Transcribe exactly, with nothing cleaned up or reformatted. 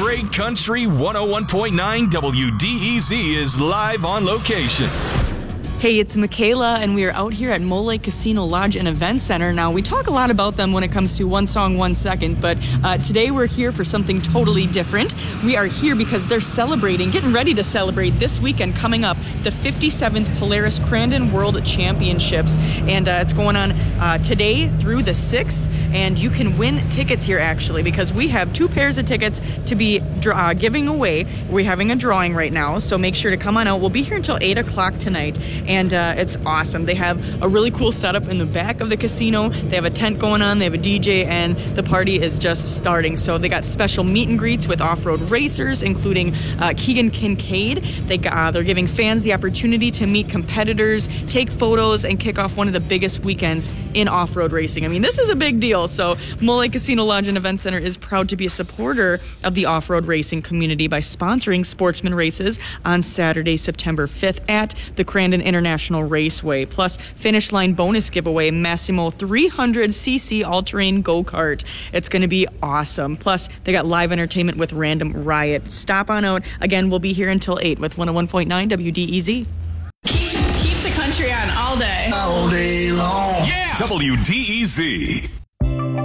Great Country one oh one point nine W D E Z is live on location. Hey, it's Michaela, and we are out here at Mole Lake Casino Lodge and Event Center. Now, we talk a lot about them when it comes to One Song, One Second, but uh, today we're here for something totally different. We are here because they're celebrating, getting ready to celebrate this weekend coming up, the fifty-seventh Polaris Crandon World Championships. And uh, it's going on uh, today through the sixth, and you can win tickets here, actually, because we have two pairs of tickets to be uh, giving away. We're having a drawing right now, so make sure to come on out. We'll be here until eight o'clock tonight. And uh, it's awesome. They have a really cool setup in the back of the casino. They have a tent going on. They have a D J, and the party is just starting. So they got special meet and greets with off-road racers, including uh, Keegan Kincaid. They got, uh, they're giving fans the opportunity to meet competitors, take photos, and kick off one of the biggest weekends in off-road racing. I mean, this is a big deal. So Mole Lake Casino Lodge and Event Center is proud to be a supporter of the off-road racing community by sponsoring sportsman races on Saturday, September fifth at the Crandon International Raceway. Plus, finish line bonus giveaway, Massimo three hundred c c all-terrain go-kart. It's going to be awesome. Plus, they got live entertainment with Random Riot. Stop on out. Again, we'll be here until eight with one oh one point nine W D E Z. Keep, keep the country on all day. All day long. Yeah! W D E Z.